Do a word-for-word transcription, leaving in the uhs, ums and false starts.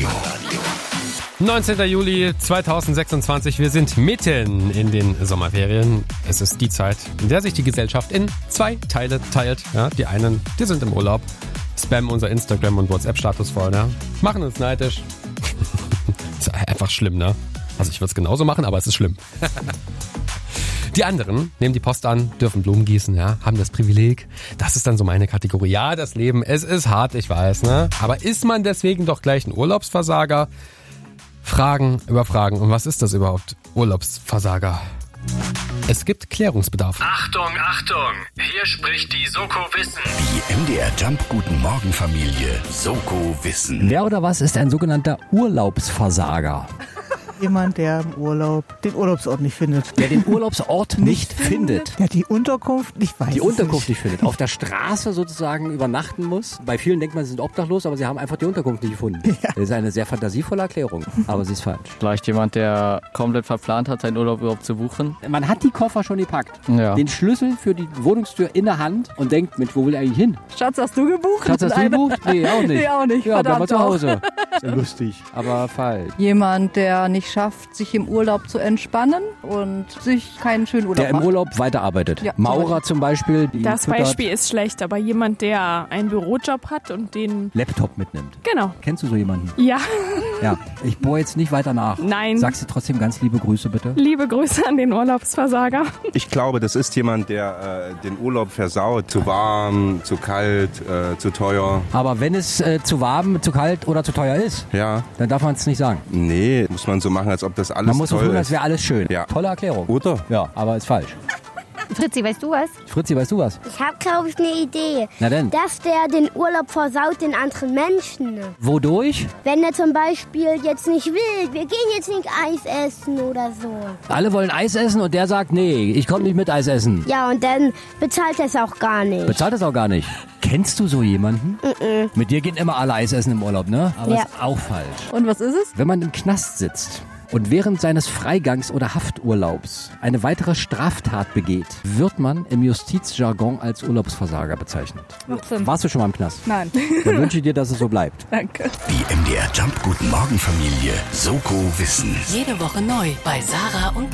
neunzehnten Juli zweitausendsechsundzwanzig. Wir sind mitten in den Sommerferien. Es ist die Zeit, in der sich die Gesellschaft in zwei Teile teilt. Ja, die einen, die sind im Urlaub, spammen unser Instagram- und WhatsApp-Status voll, ne? Machen uns neidisch. Ist einfach schlimm, ne? Also ich würde es genauso machen, aber es ist schlimm. Die anderen nehmen die Post an, dürfen Blumen gießen, ja, haben das Privileg. Das ist dann so meine Kategorie. Ja, das Leben, es ist hart, ich weiß, ne? Aber ist man deswegen doch gleich ein Urlaubsversager? Fragen über Fragen. Und was ist das überhaupt? Urlaubsversager. Es gibt Klärungsbedarf. Achtung, Achtung! Hier spricht die Soko Wissen. Die M D R Jump Guten Morgen Familie Soko Wissen. Wer oder was ist ein sogenannter Urlaubsversager? Jemand, der im Urlaub den Urlaubsort nicht findet. Der den Urlaubsort nicht findet. Der die Unterkunft nicht weiß. Die Unterkunft nicht. nicht findet. Auf der Straße sozusagen übernachten muss. Bei vielen denkt man, sie sind obdachlos, aber sie haben einfach die Unterkunft nicht gefunden. Ja. Das ist eine sehr fantasievolle Erklärung, aber sie ist falsch. Vielleicht jemand, der komplett verplant hat, seinen Urlaub überhaupt zu buchen. Man hat die Koffer schon gepackt. Ja. Den Schlüssel für die Wohnungstür in der Hand und denkt, Mensch, wo will er eigentlich hin? Schatz, hast du gebucht? Schatz, hast du gebucht? Nee, auch nicht. Nee, auch nicht. Ja, bleib mal Verdammt zu auch. Hause. Sehr lustig, aber falsch. Jemand, der nicht schafft, sich im Urlaub zu entspannen und sich keinen schönen Urlaub Der im macht. Urlaub weiterarbeitet. Ja, Maurer zum Beispiel. Die Das füttert, Beispiel ist schlecht, aber jemand, der einen Bürojob hat und den... Laptop mitnimmt. Genau. Kennst du so jemanden? Ja, Ja. Ich bohre jetzt nicht weiter nach. Nein. Sagst du trotzdem ganz liebe Grüße, bitte? liebe Grüße an den Urlaubsversager. Ich glaube, das ist jemand, der äh, den Urlaub versaut. Zu warm, zu kalt, äh, zu teuer. Aber wenn es äh, zu warm, zu kalt oder zu teuer ist, Ja, dann darf man es nicht sagen. nee, muss man so machen, als ob das alles Man muss so toll tun, als ist. wäre alles schön. Ja. Tolle Erklärung. Oder? Ja, aber ist falsch. Fritzi, weißt du was? Fritzi, weißt du was? Ich habe, glaube ich, eine Idee. Na denn? Dass der den Urlaub versaut den anderen Menschen. Wodurch? Wenn er zum Beispiel jetzt nicht will, wir gehen jetzt nicht Eis essen oder so. Alle wollen Eis essen und der sagt, nee, ich komme nicht mit Eis essen. Ja, und dann bezahlt er es auch gar nicht. Bezahlt das auch gar nicht. Kennst du so jemanden? Mm-mm. Mit dir gehen immer alle Eis essen im Urlaub, ne? Aber Ja. ist auch falsch. Und was ist es? Wenn man im Knast sitzt und während seines Freigangs oder Hafturlaubs eine weitere Straftat begeht, wird man im Justizjargon als Urlaubsversager bezeichnet. Macht Sinn. Warst du schon mal im Knast? Nein. Dann wünsche ich dir, dass es so bleibt. Danke. Die M D R Jump Guten Morgen Familie Soko Wissen. Jede Woche neu bei Sarah und